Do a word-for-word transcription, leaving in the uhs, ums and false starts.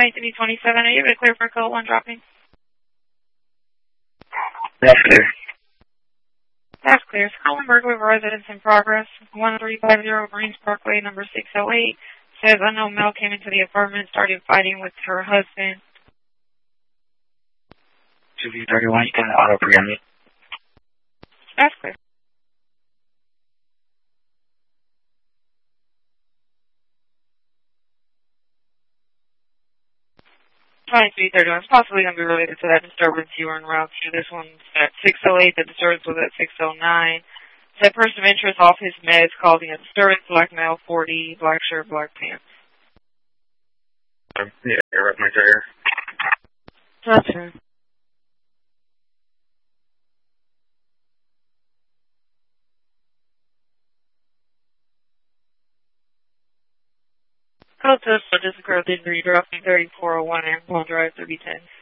Twenty three twenty seven. Are you able to clear for code one dropping? That's clear. That's clear. Colin Berkeley, residence in progress. One three five zero Marines Parkway, number six oh eight. Says unknown male came into the apartment, started fighting with her husband. two V thirty-one, you can auto preempt me. That's clear. Twenty-three thirty-one. It's possibly going to be related to that disturbance you were en route to. This one's at six oh eight. The disturbance was at six oh nine. Said person of interest off his meds, causing a disturbance. Black male, forty, black shirt, black pants. Um, yeah, you're right, my trigger. Gotcha. Code to so just occurred injury dropping thirty-four oh one Airborne Drive thirty ten.